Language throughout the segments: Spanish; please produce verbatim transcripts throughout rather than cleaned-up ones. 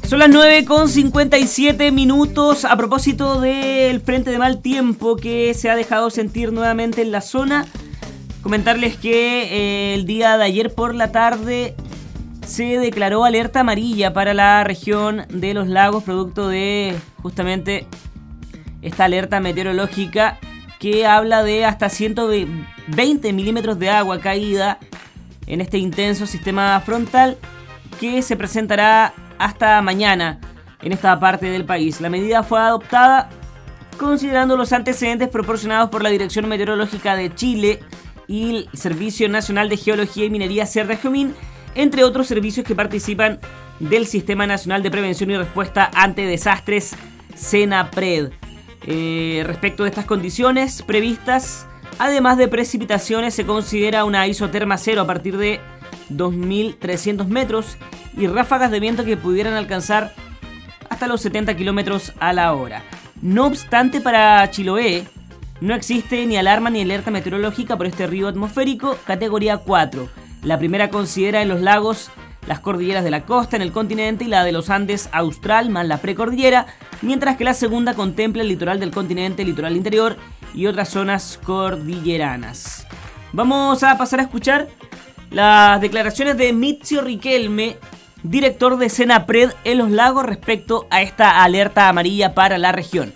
Son las nueve con cincuenta y siete minutos. A propósito del frente de mal tiempo que se ha dejado sentir nuevamente en la zona, comentarles que eh, el día de ayer por la tarde se declaró alerta amarilla para la región de los lagos, producto de justamente esta alerta meteorológica que habla de hasta ciento veinte milímetros de agua caída en este intenso sistema frontal que se presentará hasta mañana en esta parte del país. La medida fue adoptada considerando los antecedentes proporcionados por la Dirección Meteorológica de Chile y el Servicio Nacional de Geología y Minería Cerregiomín, entre otros servicios que participan del Sistema Nacional de Prevención y Respuesta ante Desastres, SENAPRED. Eh, respecto de estas condiciones previstas, además de precipitaciones, se considera una isoterma cero a partir de dos mil trescientos metros y ráfagas de viento que pudieran alcanzar hasta los setenta kilómetros a la hora. No obstante, para Chiloé no existe ni alarma ni alerta meteorológica por este río atmosférico categoría cuatro. La primera considera en los lagos las cordilleras de la costa en el continente y la de los Andes austral más la precordillera, mientras que la segunda contempla el litoral del continente, el litoral interior y otras zonas cordilleranas. Vamos a pasar a escuchar las declaraciones de Mizio Riquelme, director de SENAPRED en los lagos, respecto a esta alerta amarilla para la región.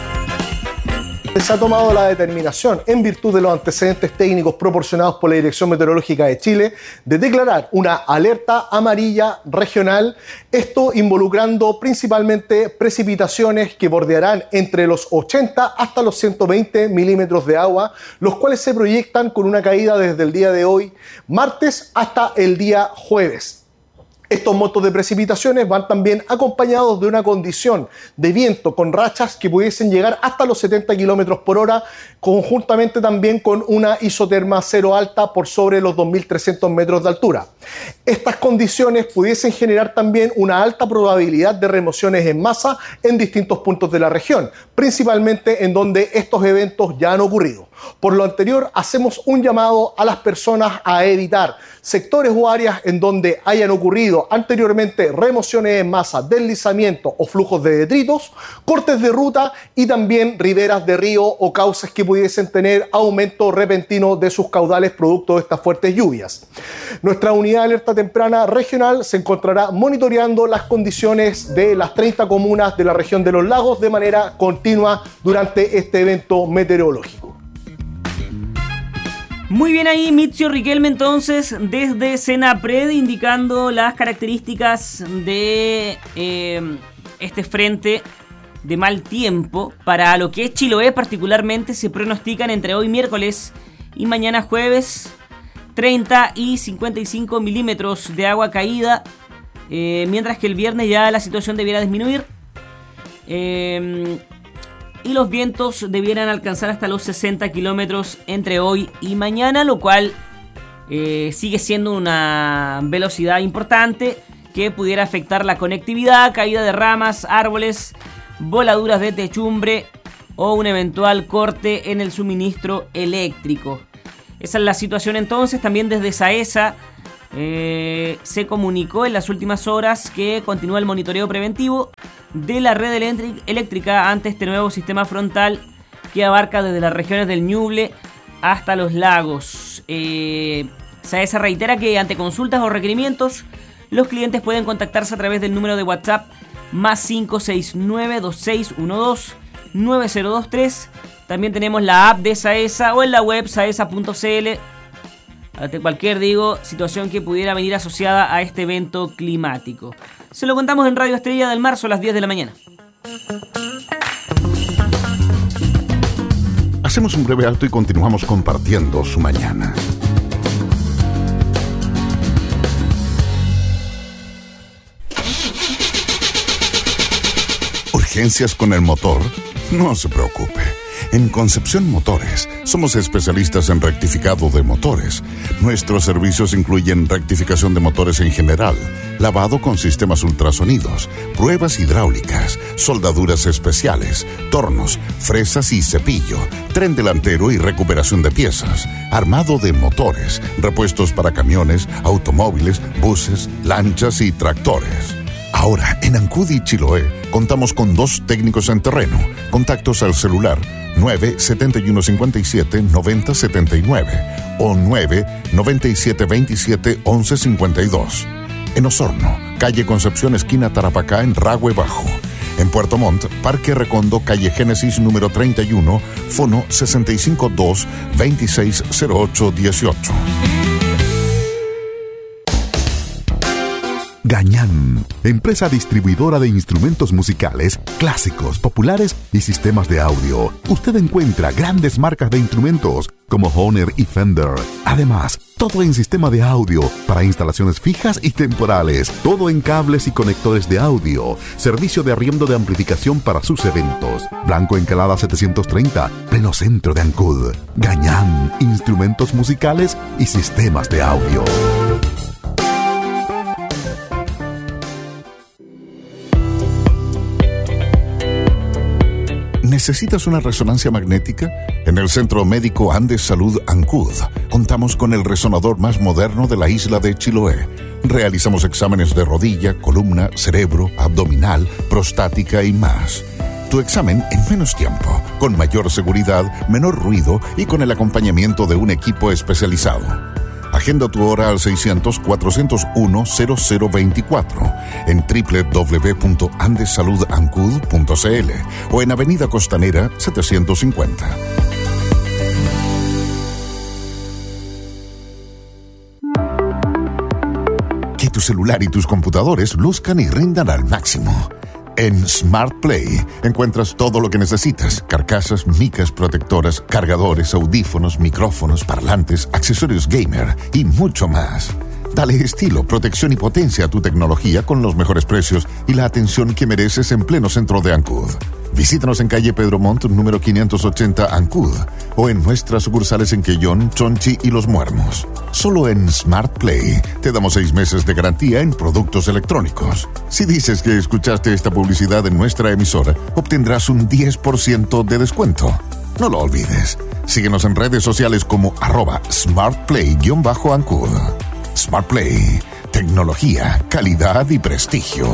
Se ha tomado la determinación, en virtud de los antecedentes técnicos proporcionados por la Dirección Meteorológica de Chile, de declarar una alerta amarilla regional, esto involucrando principalmente precipitaciones que bordearán entre los ochenta hasta los ciento veinte milímetros de agua, los cuales se proyectan con una caída desde el día de hoy, martes, hasta el día jueves. Estos montos de precipitaciones van también acompañados de una condición de viento con rachas que pudiesen llegar hasta los setenta kilómetros por hora, conjuntamente también con una isoterma cero alta por sobre los dos mil trescientos metros de altura. Estas condiciones pudiesen generar también una alta probabilidad de remociones en masa en distintos puntos de la región, principalmente en donde estos eventos ya han ocurrido. Por lo anterior, hacemos un llamado a las personas a evitar sectores o áreas en donde hayan ocurrido anteriormente remociones en masa, deslizamientos o flujos de detritos, cortes de ruta y también riberas de río o cauces que pudiesen tener aumento repentino de sus caudales producto de estas fuertes lluvias. Nuestra unidad de alerta temprana regional se encontrará monitoreando las condiciones de las treinta comunas de la región de los lagos de manera continua durante este evento meteorológico. Muy bien ahí, Mizio Riquelme, entonces, desde SENAPRED, indicando las características de eh, este frente de mal tiempo. Para lo que es Chiloé particularmente, se pronostican entre hoy miércoles y mañana jueves treinta y cincuenta y cinco milímetros de agua caída, eh, mientras que el viernes ya la situación debiera disminuir. Eh... Y los vientos debieran alcanzar hasta los sesenta kilómetros entre hoy y mañana, lo cual eh, sigue siendo una velocidad importante que pudiera afectar la conectividad, caída de ramas, árboles, voladuras de techumbre o un eventual corte en el suministro eléctrico. Esa es la situación entonces. También desde SAESA eh, se comunicó en las últimas horas que continúa el monitoreo preventivo de la red eléctrica ante este nuevo sistema frontal que abarca desde las regiones del Ñuble hasta los lagos. Eh, SAESA reitera que ante consultas o requerimientos, los clientes pueden contactarse a través del número de WhatsApp más cinco seis nueve, dos seis uno dos, nueve cero dos tres. También tenemos la app de SAESA o en la web saesa punto cl. Ante cualquier, digo, situación que pudiera venir asociada a este evento climático. Se lo contamos en Radio Estrella del Marzo a las diez de la mañana. Hacemos un breve alto y continuamos compartiendo su mañana. ¿Urgencias con el motor? No se preocupe. En Concepción Motores somos especialistas en rectificado de motores. Nuestros servicios incluyen rectificación de motores en general, lavado con sistemas ultrasonidos, pruebas hidráulicas, soldaduras especiales, tornos, fresas y cepillo, tren delantero y recuperación de piezas, armado de motores, repuestos para camiones, automóviles, buses, lanchas y tractores. Ahora, en Ancud y Chiloé, contamos con dos técnicos en terreno. Contactos al celular nueve siete uno cinco siete nueve cero siete nueve o nueve nueve siete dos siete once cincuenta y dos. En Osorno, calle Concepción, esquina Tarapacá, en Ragüe Bajo. En Puerto Montt, Parque Recondo, calle Génesis número treinta y uno, fono sesenta y cinco dos veintiséis cero ocho dieciocho. Gañán, empresa distribuidora de instrumentos musicales, clásicos, populares y sistemas de audio. Usted encuentra grandes marcas de instrumentos como Hohner y Fender. Además, todo en sistema de audio para instalaciones fijas y temporales. Todo en cables y conectores de audio. Servicio de arriendo de amplificación para sus eventos. Blanco Encalada setecientos treinta, pleno centro de Ancud. Gañán, instrumentos musicales y sistemas de audio. ¿Necesitas una resonancia magnética? En el Centro Médico Andes Salud Ancud contamos con el resonador más moderno de la isla de Chiloé. Realizamos exámenes de rodilla, columna, cerebro, abdominal, prostática y más. Tu examen en menos tiempo, con mayor seguridad, menor ruido y con el acompañamiento de un equipo especializado. Agenda tu hora al seiscientos, cuatrocientos uno, cero cero veinticuatro en doble u doble u doble u punto andes salud ancud punto c l o en Avenida Costanera setecientos cincuenta. Que tu celular y tus computadores luzcan y rindan al máximo. En Smart Play encuentras todo lo que necesitas: carcasas, micas protectoras, cargadores, audífonos, micrófonos, parlantes, accesorios gamer y mucho más. Dale estilo, protección y potencia a tu tecnología con los mejores precios y la atención que mereces en pleno centro de Ancud. Visítanos en calle Pedro Montt, número quinientos ochenta, Ancud, o en nuestras sucursales en Quellón, Chonchi y Los Muermos. Solo en Smart Play te damos seis meses de garantía en productos electrónicos. Si dices que escuchaste esta publicidad en nuestra emisora, obtendrás un diez por ciento de descuento. No lo olvides. Síguenos en redes sociales como arroba smartplay-ancud. Smart Play, tecnología, calidad y prestigio.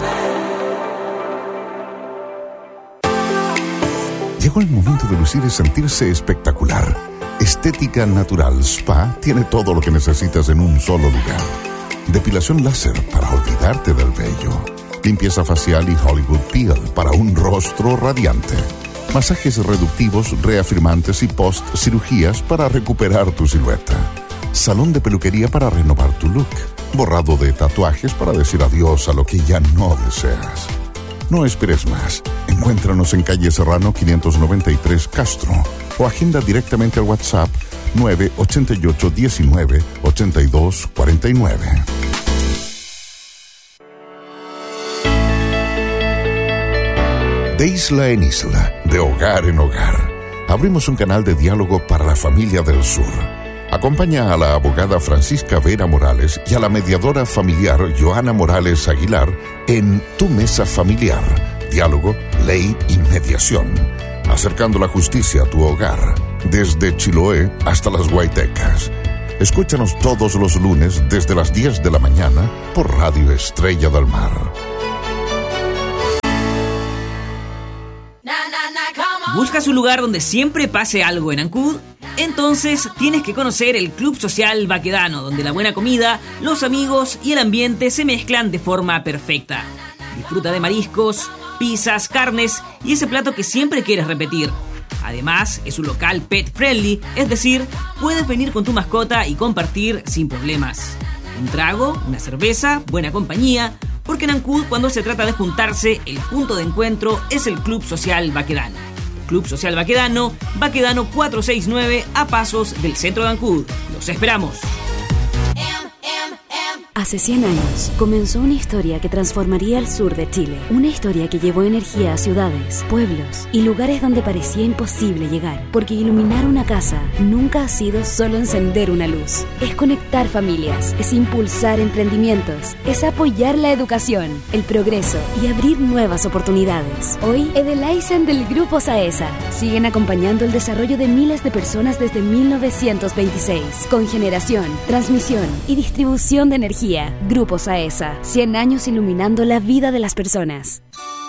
Llegó el momento de lucir y sentirse espectacular. Estética Natural Spa tiene todo lo que necesitas en un solo lugar. Depilación láser para olvidarte del vello. Limpieza facial y Hollywood Peel para un rostro radiante. Masajes reductivos, reafirmantes y post-cirugías para recuperar tu silueta. Salón de peluquería para renovar tu look. Borrado de tatuajes para decir adiós a lo que ya no deseas. No esperes más. Encuéntranos en calle Serrano quinientos noventa y tres Castro o agenda directamente al WhatsApp nueve ocho ocho diecinueve ochenta y dos cuarenta y nueve. De isla en isla, de hogar en hogar, abrimos un canal de diálogo para la familia del sur. Acompaña a la abogada Francisca Vera Morales y a la mediadora familiar Joana Morales Aguilar en Tu Mesa Familiar, diálogo, ley y mediación, acercando la justicia a tu hogar, desde Chiloé hasta las Guaitecas. Escúchanos todos los lunes desde las diez de la mañana por Radio Estrella del Mar. ¿Buscas un lugar donde siempre pase algo en Ancud? Entonces tienes que conocer el Club Social Baquedano, donde la buena comida, los amigos y el ambiente se mezclan de forma perfecta. Disfruta de mariscos, pizzas, carnes y ese plato que siempre quieres repetir. Además, es un local pet friendly, es decir, puedes venir con tu mascota y compartir sin problemas. Un trago, una cerveza, buena compañía, porque en Ancud, cuando se trata de juntarse, el punto de encuentro es el Club Social Baquedano. Club Social Baquedano, Baquedano cuatrocientos sesenta y nueve, a pasos del centro de Ancud. ¡Los esperamos! Hace cien años comenzó una historia que transformaría el sur de Chile. Una historia que llevó energía a ciudades, pueblos y lugares donde parecía imposible llegar. Porque iluminar una casa nunca ha sido solo encender una luz. Es conectar familias, es impulsar emprendimientos, es apoyar la educación, el progreso y abrir nuevas oportunidades. Hoy, Edelaizen del Grupo Saesa siguen acompañando el desarrollo de miles de personas desde mil novecientos veintiséis, con generación, transmisión y distribución de energía tecnología. Grupo Saesa, cien años iluminando la vida de las personas.